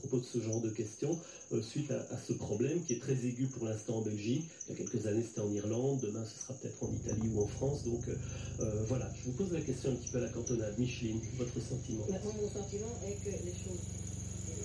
propos de ce genre de questions suite à ce problème qui est très aigu pour l'instant en Belgique. Il y a quelques années, c'était en Irlande. Demain, ce sera peut-être en Italie ou en France. Donc, voilà. Je vous pose la question un petit peu à la cantonade. Micheline, votre sentiment? Maintenant, mon sentiment est que les choses